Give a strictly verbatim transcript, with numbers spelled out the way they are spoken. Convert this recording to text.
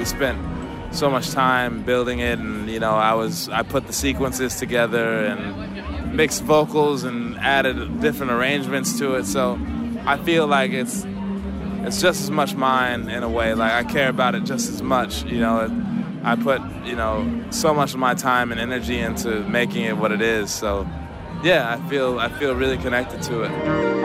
spent so much time building it, and you know, I was I put the sequences together and mixed vocals and added different arrangements to it. So I feel like it's it's just as much mine in a way. Like I care about it just as much. You know, I put you know so much of my time and energy into making it what it is. So yeah, I feel I feel really connected to it.